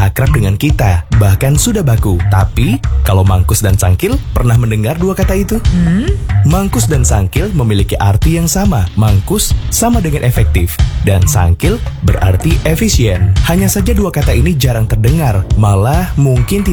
akrab dengan kita, bahkan sudah baku. Tapi, kalau Mangkus dan Sangkil, pernah mendengar dua kata itu? Mangkus dan Sangkil memiliki arti yang sama. Mangkus sama dengan efektif, dan Sangkil berarti efisien. Hanya saja dua kata ini jarang terdengar, malah mungkin tidak